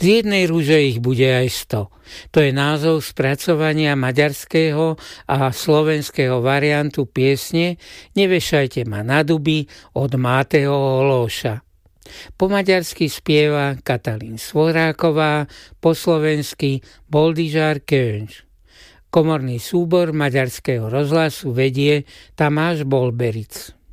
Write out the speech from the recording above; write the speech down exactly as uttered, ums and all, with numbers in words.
Z jednej rúže ich bude aj sto. To je názov spracovania maďarského a slovenského variantu piesne Nevešajte ma na duby od Máteho Holóša. Po maďarsky spieva Katalín Svoráková, po slovensky Boldizsár Könc. Komorný súbor maďarského rozhlasu vedie Tamáš Bolberic.